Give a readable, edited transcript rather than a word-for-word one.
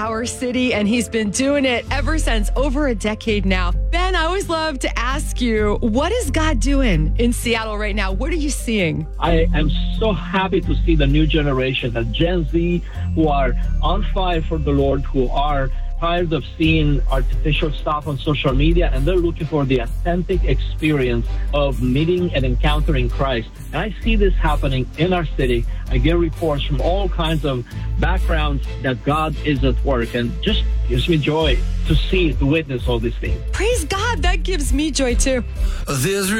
our city, and he's been doing it ever since, over a decade now. Ben, I always love to ask you, what is God doing in Seattle right now? What are you seeing? I am so happy to see the new generation, the Gen Z, who are on fire for the Lord, who are tired of seeing artificial stuff on social media, and they're looking for the authentic experience of meeting and encountering Christ. And I see this happening in our city. I get reports from all kinds of backgrounds that God is at work, and just gives me joy to see, to witness all these things. Praise God. That gives me joy too. There's